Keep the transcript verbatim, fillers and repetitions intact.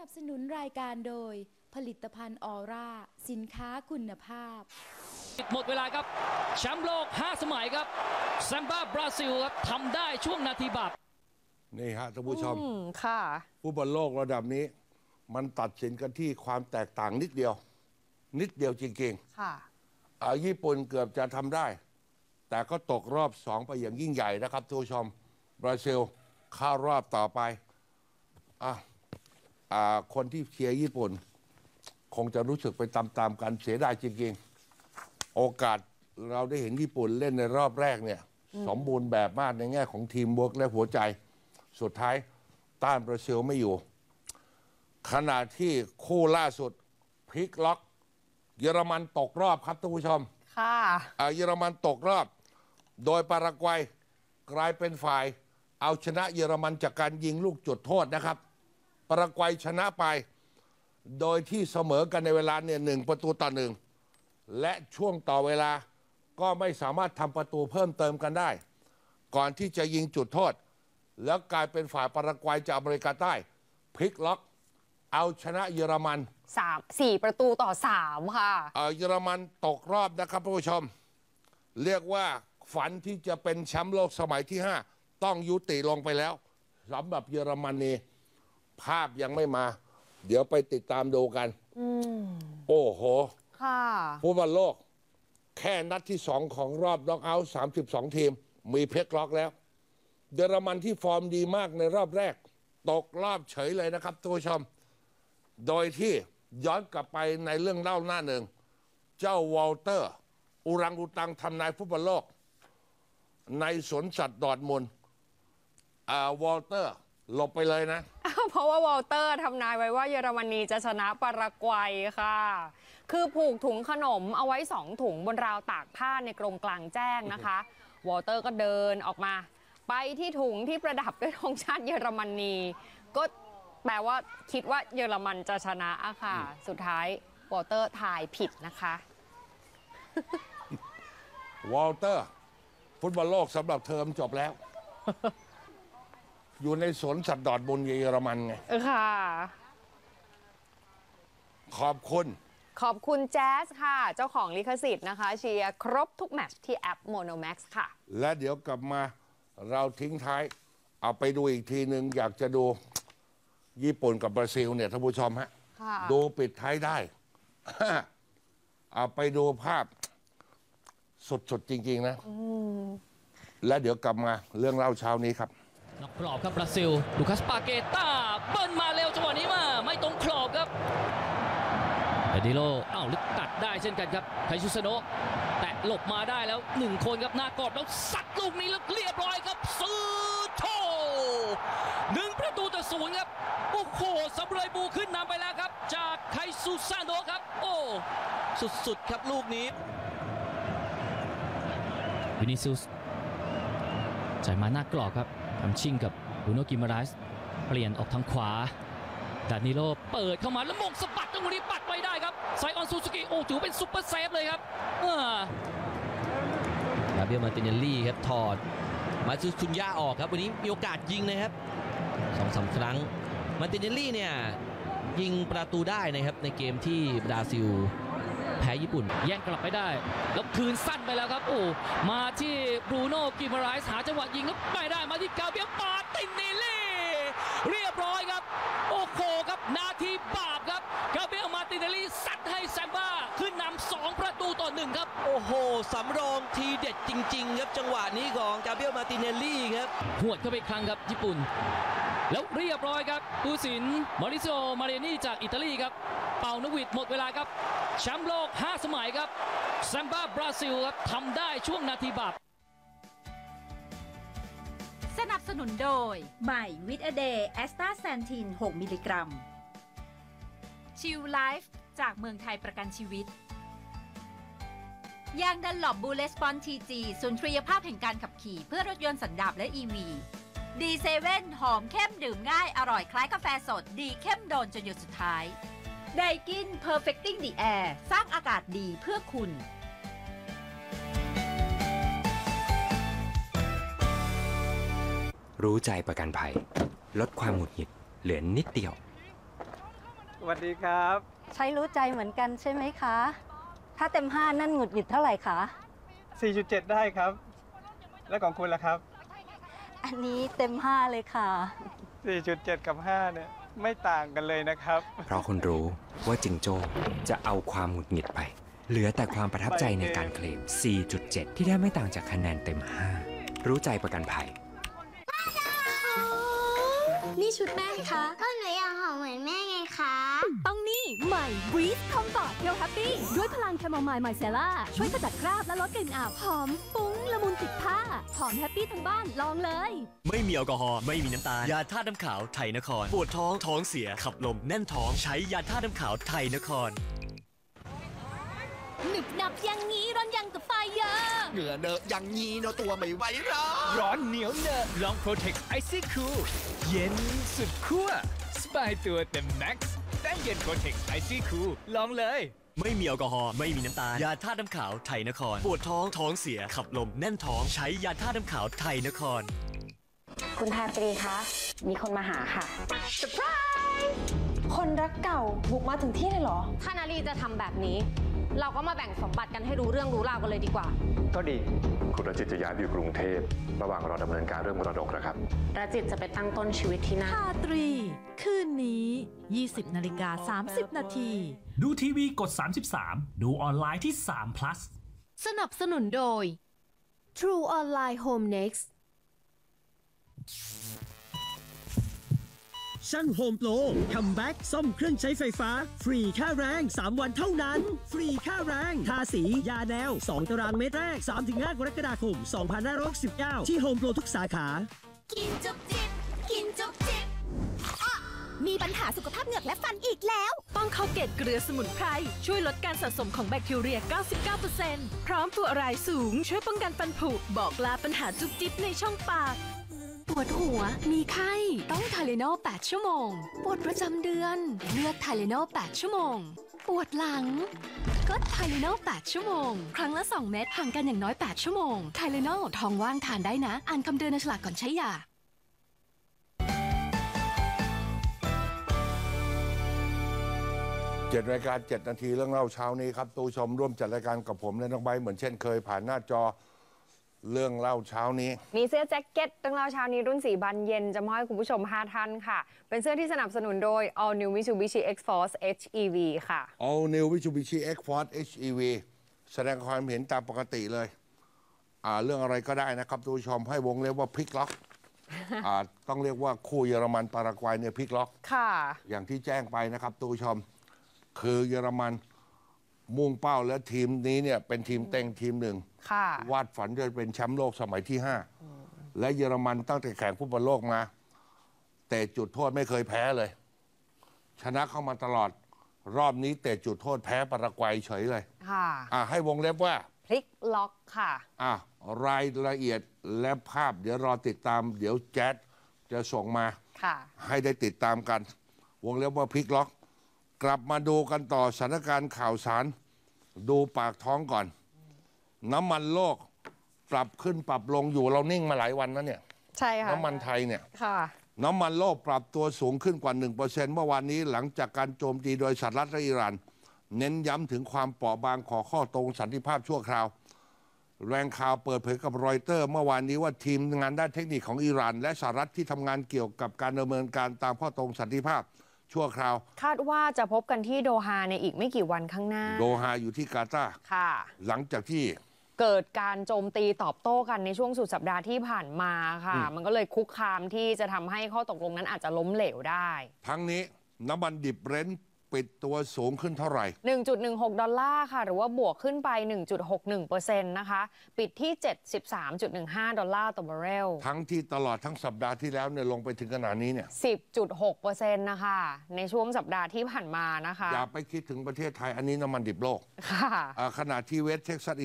นับสนุนรายการโดยผลิตภัณฑ์ออร่าสินค้าคุณภาพหมดเวลาครับแชมป์โลกห้าสมัยครับแซมบ้าบราซิลครับทำได้ช่วงนาทีบาปนี่ฮะท่านผู้ชมค่ะฟุตบอลโลกระดับนี้มันตัดสินกันที่ความแตกต่างนิดเดียวนิดเดียวจริงๆค่ะเอาญี่ปุ่นเกือบจะทำได้แต่ก็ตกรอบสองไปอย่างยิ่งใหญ่นะครับท่านผู้ชมบราซิลเข้ารอบต่อไปอ่ะอ่าคนที่เชียร์ญี่ปุ่นคงจะรู้สึกไปตามๆกันเสียดายจริงๆโอกาสเราได้เห็นญี่ปุ่นเล่นในรอบแรกเนี่ยสมบูรณ์แบบมากในแง่ของทีมเวิร์กและหัวใจสุดท้ายต้านบราซิลไม่อยู่ขณะที่คู่ล่าสุดพลิกล็อกเยอรมันตกรอบครับท่านผู้ชมค่ะเยอรมันตกรอบโดยปารากวัยกลายเป็นฝ่ายเอาชนะเยอรมันจากการยิงลูกจุดโทษนะครับปารากวัยชนะไปโดยที่เสมอกันในเวลาเนี่ยหนึ่งประตูต่อหนึ่งและช่วงต่อเวลาก็ไม่สามารถทำประตูเพิ่มเติมกันได้ก่อนที่จะยิงจุดโทษแล้วกลายเป็นฝ่ายปารากวัยจากอเมริกาใต้พลิกล็อกเอาชนะเยอรมันสามสี่ประตูต่อสามค่ะเยอรมันตกรอบนะครับท่านผู้ชมเรียกว่าฝันที่จะเป็นแชมป์โลกสมัยที่ห้าต้องยุติลงไปแล้วสำหรับเยอรมนีภาพยังไม่มาเดี๋ยวไปติดตามดูกันโอ้โหค่ะฟุตบอลโลกแค่นัดที่สองของรอบน็อกเอาท์สามสิบสองทีมมีเพลย์ล็อกแล้วเยอรมันที่ฟอร์มดีมากในรอบแรกตกรอบเฉยเลยนะครับท่านผู้ชมโดยที่ย้อนกลับไปในเรื่องเล่าหน้าหนึ่งเจ้าวอลเตอร์อุรังอุตังทำนายฟุตบอลโลกในสวนสัตว์ดอร์ทมุนด์อ่าวอลเตอร์หลบไปเลยนะเพราะว่าวอลเตอร์ทำนายไว้ว่าเยอรมนีจะชนะปารากวัยค่ะคือผูกถุงขนมเอาไว้สองถุงบนราวตากผ้าในกรงกลางแจ้งนะคะวอลเตอร์ก็เดินออกมาไปที่ถุงที่ประดับด้วยธงชาติเยอรมนีก็แปลว่าคิดว่าเยอรมันจะชนะอะค่ะสุดท้ายวอลเตอร์ทายผิดนะคะวอลเตอร์ฟุตบอลโลกสำหรับเทอมจบแล้ว อยู่ในสวนสัตว์ดอร์ทมุนด์เยอรมันไงค่ะขอบคุณขอบคุณแจ๊สค่ะเจ้าของลิขสิทธิ์นะคะเชียร์ครบทุกแมตช์ที่แอป Monomax ค่ะและเดี๋ยวกลับมาเราทิ้งท้ายเอาไปดูอีกทีหนึ่งอยากจะดูญี่ปุ่นกับบราซิลเนี่ยท่านผู้ชมฮะดูปิดท้ายได้เอาไปดูภาพสดๆจริงๆนะและเดี๋ยวกลับมาเรื่องเล่าเช้านี้ครับนอกกรอบครับบราซิลลูคัสปาเกต้าเบิ้ลมาเร็วจังหวะนี้มาไม่ตรงกรอบครับเอดิโลอ้าวลึกตัดได้เช่นกันครับไคซุสโนะแตะหลบมาได้แล้วหนึ่งคนครับหน้ากรอบแล้วซัดลูกนี้แล้วเรียบร้อยครับซื้อโชหนึ่งประตูต่อศูนย์ครับโอ้โหซามูไรบูขึ้นนำไปแล้วครับจากไคซุสโนะครับโอ้สุดๆครับลูกนี้วินิซิอุสจ่ายมาหน้ากรอบครับทำชิ่งกับบรูโน่กิมาไรส์เปลี่ยนออกทางขวาดานิโลเปิดเข้ามาแล้วมงสะบัดตรงนี้ปัดไว้ได้ครับไซออนซูซูกิโอ้ถือเป็นซุปเปอร์เซฟเลยครับกาเบรียลมาร์ติเนลลี่ครับถอดมาซูซุนย่าออกครับวันนี้มีโอกาสยิงนะครับสองสามครั้งมาร์ติเนลลี่เนี่ยยิงประตูได้นะครับในเกมที่บราซิลแพ้ญี่ปุ่นแย่งกลับไปได้แล้วคืนสั้นไปแล้วครับโอ้มาที่บรูโน่กิมาไรส์หาจังหวะยิงแล้วไม่ได้มาที่กาเบรียลมาร์ติเนลลี่เรียบร้อยครับโอ้โหครับนาทีบาปครับกาเบรียลมาร์ติเนลลี่ซัดให้แซมบ้าขึ้นนำสองประตูต่อหนึ่งครับโอ้โหสำรองทีเด็ดจริงๆครับจังหวะนี้ของกาเบรียลมาร์ติเนลลี่ครับหวดเข้าไปอีกครั้งครับญี่ปุ่นแล้วเรียบร้อยครับผู้สินมอริซิโอมาเรนี่จากอิตาลีครับเป่านกหวีดหมดเวลาครับแชมป์โลกห้าสมัยครับแซมบ้าบราซิลครับทำได้ช่วงนาทีบาปสนับสนุนโดยใหม่วิตอเดย์แอสตาแซนทินหกมิลลิกรัมชิลไลฟ์จากเมืองไทยประกันชีวิตยางดันหลบบูเลสปอนทีจีสุนทรียภาพแห่งการขับขี่เพื่อรถยนต์สันดาปและ อี วี ดีเซเว่นหอมเข้มดื่มง่ายอร่อยคล้ายกาแฟสดดีเข้มโดนจนหยดสุดท้ายไดกิน Perfecting the Air สร้างอากาศดีเพื่อคุณรู้ใจประกันภัยลดความหงุดหงิดเหลือนิดเดียวสวัสดีครับใช้รู้ใจเหมือนกันใช่ไหมคะ ถ้าเต็มห้านั่นหงุดหงิดเท่าไหร่คะสี่จุดเจ็ด ได้ครับ แล้วของคุณล่ะครับอันนี้เต็มห้าเลยค่ะสี่จุดเจ็ด กับ ห้า เนี่ยไม่ต่างกันเลยนะครับเพราะคุณรู้ว่าจิงโจ้จะเอาความหงุดหงิดไป เหลือแต่ความประทับใจในการเคลม สี่จุดเจ็ด ที่ได้ไม่ต่างจากคะแนนเต็ม ห้า รู้ใจประกันภัยนี่ชุดแม่คะก็หนูอยากหอมเหมือนแม่ไงคะต้องนี่ใหม่ Breeze Comfort เพียวแฮปปี้ด้วยพลังแคมโมไมล์ไมเซล่าช่วยขจัดคราบและลดกลิ่นอับหอมฟุ้งละมุนติดผ้าหอมแฮปปี้ทั้งบ้านลองเลยไม่มีแอลกอฮอล์ไม่มีน้ำตาลยาธาตุน้ำขาวไทยนครปวดท้องท้องเสียขับลมแน่นท้องใช้ยาธาตุน้ำขาวไทยนครหนึบหนับอย่างนี้ร้อนยังกับไฟเยอะเหงื่อเนอะอย่างนี้เนาะตัวไม่ไหวหรอร้อนเหนียวเนอะลอง Protect Icy Cool เย็นสุดขั้วสบายตัวเต็มแม็กซ์แป้งเย็น Protect Icy Cool ลองเลยไม่มีแอลกอฮอล์ไม่มีน้ำตาลยาธาตุน้ำขาวไทยนครปวดท้องท้องเสียขับลมแน่นท้องใช้ยาธาตุน้ำขาวไทยนครคุณทาตรีคะมีคนมาหาค่ะเซอร์ไพรส์คนรักเก่าบุกมาถึงที่เลยเหรอถ้านาลีจะทำแบบนี้ เราก็มาแบ่งสมบัติกันให้รู้เรื่องรู้ราวกันเลยดีกว่าก็ดีคุณรจิตจะย้ายไปอยู่กรุงเทพระหว่างรอดำเนินการเรื่องมรดกนะครับรจิตจะไปตั้งต้นชีวิตที่นั่นทาตรีคืนนี้ ยี่สิบนาฬิกาสามสิบนาทีดูทีวีกดสามสิบสามดูออนไลน์ที่ สาม plus สนับสนุนโดย True Online Home Next ช่างโฮมโปรคัมแบ็กซ่อมเครื่องใช้ไฟฟ้าฟรีค่าแรงสามวันเท่านั้นฟรีค่าแรงทาสียาแนวสองตารางเมตรแรก สามถึงห้า กรกฎาคม สองพันห้าร้อยหกสิบเก้า ที่โฮมโปรทุกสาขากินจุบจิบกินจุบจิบมีปัญหาสุขภาพเหงือกและฟันอีกแล้วต้องเข้าเกตเกลือสมุนไพรช่วยลดการสะสมของแบคทีเรีย เก้าสิบเก้าเปอร์เซ็นต์ พร้อมฟลูออไรด์สูงช่วยป้องกันฟันผุบอกลาปัญหาจุบจิบในช่องปากปวดหัวมีไข้ต้องไทเลนอลแปดชั่วโมงปวดประจำเดือนเลือกไทเลนอลแปดชั่วโมงปวดหลังก็ไทเลนอลแปดชั่วโมงครั้งละสองเม็ดห่างกันอย่างน้อยแปดชั่วโมงไทเลนอลท้องว่างทานได้นะอ่านคำเตือนในฉลากก่อนใช้ยาเจ็ดรายการเจ็ดนาทีเรื่องเล่าเช้านี้ครับตู้ชมร่วมจัดรายการกับผมและน้องใบเหมือนเช่นเคยผ่านหน้าจอเรื่องเล่าเช้านี้มีเสื้อแจ็คเก็ตเรื่องเล่าเช้านี้รุ่นสีบานเย็นจะมอบให้คุณผู้ชมห้าท่านค่ะเป็นเสื้อที่สนับสนุนโดย All New Mitsubishi X-Force เอช อี วี ค่ะ All New Mitsubishi X-Force เอช อี วี แสดงความเห็นตามปกติเลยอ่าเรื่องอะไรก็ได้นะครับทุกผู้ชมให้วงเล็บว่าพลิกล็อก อ่าต้องเรียกว่าคู่เยอรมันปารากวัยเนี่ยพลิกล็อกค่ะอย่างที่แจ้งไปนะครับทุกผู้ชมคือเยอรมันมุ่งเป้าและทีมนี้เนี่ยเป็นทีมเต็งทีมหนึ่งวาดฝันจะเป็นแชมป์โลกสมัยที่ห้าและเยอรมันตั้งแต่แข่งฟุตบอลโลกมาแต่จุดโทษไม่เคยแพ้เลยชนะเข้ามาตลอดรอบนี้แต่จุดโทษแพ้ปารากวัยเฉยเลยค่ะอ่าให้วงเล็บว่าพลิกล็อกค่ะอ่ารายละเอียดและภาพเดี๋ยวรอติดตามเดี๋ยวแจ๊ดจะส่งมาค่ะให้ได้ติดตามกันวงเล็บว่าพลิกล็อกกลับมาดูกันต่อสถานการณ์ข่าวสารดูปากท้องก่อนน้ำมันโลกปรับขึ้นปรับลงอยู่เรานิ่งมาหลายวันแล้วเนี่ยใช่ค่ะน้ำมันไทยเนี่ยค่ะน้ำมันโลกปรับตัวสูงขึ้นกว่า หนึ่งเปอร์เซ็นต์ เมื่อวานนี้หลังจากการโจมตีโดยสหรัฐและอิหร่านเน้นย้ำถึงความเปราะบางของข้อตกลงสันติภาพชั่วคราวแรงข่าวเปิดเผยกับรอยเตอร์เมื่อวานนี้ว่าทีมงานด้านเทคนิคของอิหร่านและสหรัฐที่ทำงานเกี่ยวกับการดำเนินการตามข้อตกลงสันติภาพชั่วคราวคาดว่าจะพบกันที่โดฮาในอีกไม่กี่วันข้างหน้าโดฮาอยู่ที่กาตาร์ค่ะหลังจากที่เกิดการโจมตีตอบโต้กันในช่วงสุดสัปดาห์ที่ผ่านมาค่ะมันก็เลยคุกคามที่จะทำให้ข้อตกลงนั้นอาจจะล้มเหลวได้ทั้งนี้น้ำมันดิบเบรนท์ปิดตัวสูงขึ้นเท่าไหร่หนึ่งจุดหนึ่งหก ดอลลาร์ค่ะหรือว่าบวกขึ้นไป หนึ่งจุดหกหนึ่งเปอร์เซ็นต์ นะคะปิดที่ เจ็ดสิบสามจุดหนึ่งห้า ดอลลาร์ต่อบาร์เรลทั้งที่ตลอดทั้งสัปดาห์ที่แล้วเนี่ยลงไปถึงขนาดนี้เนี่ยสิบจุดหกเปอร์เซ็นต์ นะคะในช่วงสัปดาห์ที่ผ่านมานะคะอย่าไปคิดถึงประเทศไทยอันนี้น้ำมันดิบโลกค่ะขณะที่เวสต์เท็กซัส